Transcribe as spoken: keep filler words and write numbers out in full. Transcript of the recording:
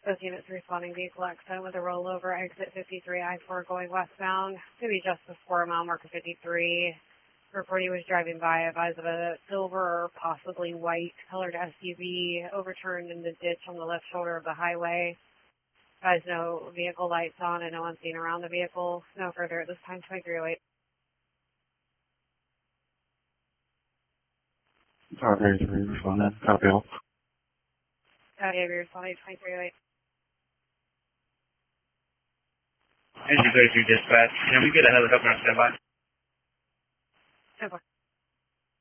Those units responding vehicle accident with a rollover, exit fifty-three I four going westbound. Maybe just before mile marker fifty-three. Reporting was driving by, advised of a silver or possibly white colored S U V overturned in the ditch on the left shoulder of the highway. Advised no vehicle lights on and no one seen around the vehicle. No further at this time, twenty-three oh eight. Tower thirty-three, responding. Copy all. Copy, responding twenty-three oh eight. Engine thirty-three dispatch. Can we get a helicopter on standby? ten four.